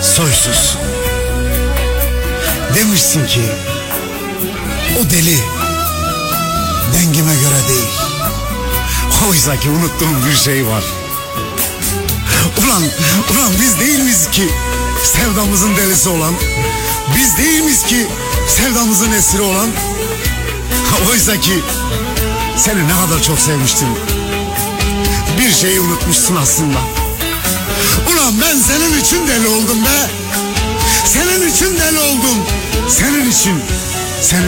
soysuz. Demişsin ki o deli dengime göre değil. Oysa ki unuttuğum bir şey var. Ulan biz değil miyiz ki sevdamızın delisi olan? Biz değil miyiz ki sevdamızın esiri olan? Oysa ki seni ne kadar çok sevmiştim. Bir şeyi unutmuşsun aslında. Ulan ben senin için deli oldum be. Senin için deli oldum. Senin için.